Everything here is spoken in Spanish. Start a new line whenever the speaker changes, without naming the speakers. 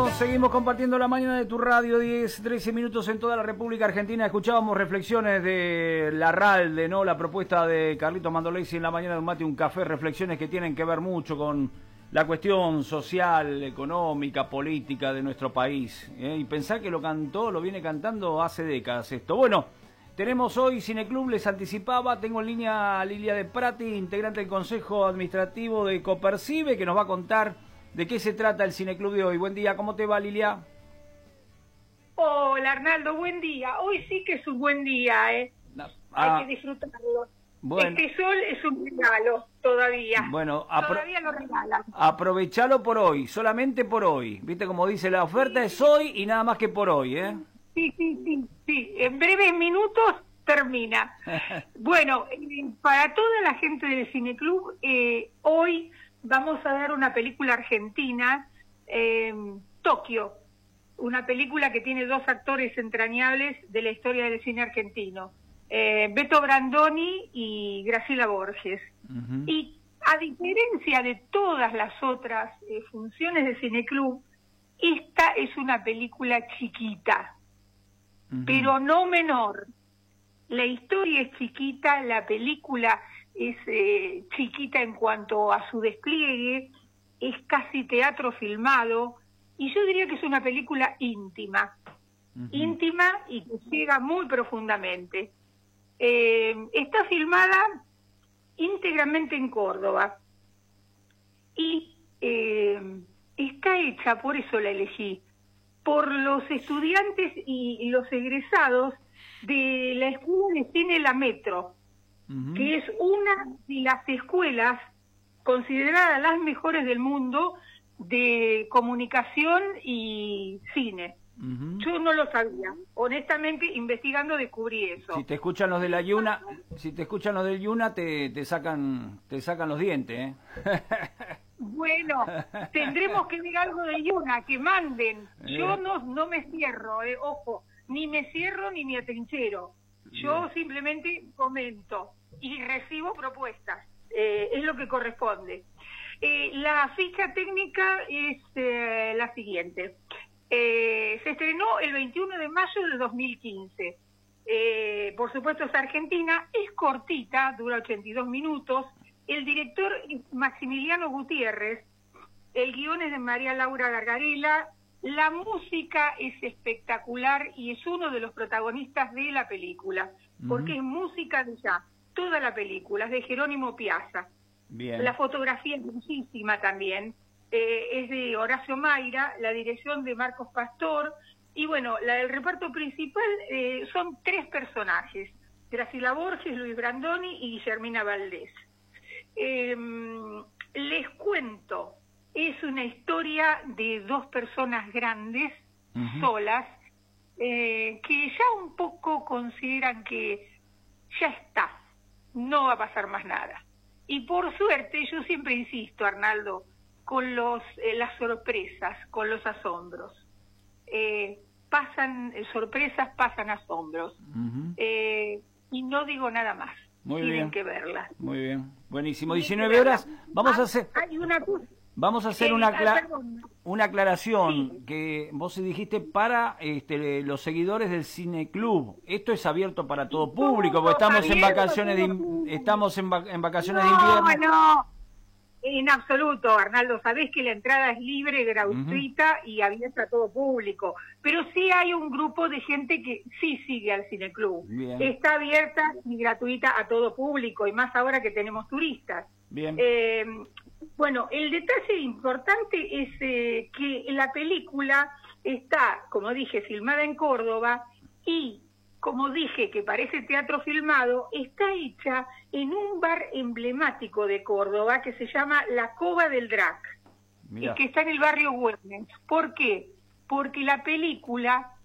seguimos compartiendo la mañana de tu radio, 10, 13 minutos en toda la República Argentina. Escuchábamos reflexiones de Larralde, ¿no? La propuesta de Carlitos Mandolesi en la mañana de un mate y un café, reflexiones que tienen que ver mucho con la cuestión social, económica, política de nuestro país. Y pensar que lo viene cantando hace décadas esto. Bueno, tenemos hoy Cineclub, les anticipaba, tengo en línea a Lilia de Prati, integrante del Consejo Administrativo de Copercibe, que nos va a contar de qué se trata el Cineclub de hoy. Buen día, ¿cómo te va, Lilia?
Hola, Arnaldo, buen día. Hoy sí que es un buen día, ¿eh? Hay que disfrutarlo. Bueno, este sol es un regalo todavía.
Bueno,
todavía lo regalan.
Aprovechalo por hoy, solamente por hoy. ¿Viste como dice la oferta? Es hoy y nada más que por hoy, ¿eh?
Sí. En breves minutos termina. Bueno, para toda la gente del Cineclub, hoy vamos a ver una película argentina, Tokio, una película que tiene dos actores entrañables de la historia del cine argentino, Beto Brandoni y Graciela Borges. Y a diferencia de todas las otras funciones de Cineclub, esta es una película chiquita, pero no menor. La historia es chiquita, la película es chiquita en cuanto a su despliegue, es casi teatro filmado, y yo diría que es una película íntima, íntima y que llega muy profundamente. Está filmada íntegramente en Córdoba y está hecha, por eso la elegí, por los estudiantes y los egresados de la Escuela de Cine La Metro, que es una de las escuelas consideradas las mejores del mundo de comunicación y cine. Yo no lo sabía, honestamente, investigando descubrí eso.
Si te escuchan los de la Yuna, te sacan los dientes, ¿eh?
Bueno, tendremos que ver algo de Yuna, que manden. Yo no me cierro, ojo, ni me cierro ni me atrinchero. Yo simplemente comento y recibo propuestas, es lo que corresponde. La ficha técnica es la siguiente. Se estrenó el 21 de mayo de 2015. Por supuesto es argentina, es cortita, dura 82 minutos. El director es Maximiliano Gutiérrez, el guion es de María Laura Gargarella, la música es espectacular y es uno de los protagonistas de la película, porque es música de jazz, toda la película, es de Jerónimo Piazza. Bien. La fotografía es muchísima también, es de Horacio Mayra, la dirección de Marcos Pastor, y bueno, el reparto principal son tres personajes, Graciela Borges, Luis Brandoni y Guillermina Valdés. Les cuento, es una historia de dos personas grandes, solas, que ya un poco consideran que ya está, no va a pasar más nada. Y por suerte, yo siempre insisto, Arnaldo, con las sorpresas, con los asombros. Pasan sorpresas, pasan asombros. Y no digo nada más. Tienen que verla.
Muy bien, buenísimo. 19 horas, vamos a hacer... Vamos a hacer una aclaración, que vos dijiste para los seguidores del Cineclub. Esto es abierto para todo público, porque estamos en vacaciones de invierno.
No, en absoluto, Arnaldo. Sabés que la entrada es libre, gratuita y abierta a todo público. Pero sí hay un grupo de gente que sí sigue al Cineclub. Bien. Está abierta y gratuita a todo público, y más ahora que tenemos turistas.
Bien.
Bueno, el detalle importante es que la película está, como dije, filmada en Córdoba y, como dije, que parece teatro filmado, está hecha en un bar emblemático de Córdoba que se llama La Cova del Drac, y que está en el barrio Güemes. ¿Por qué? Porque la película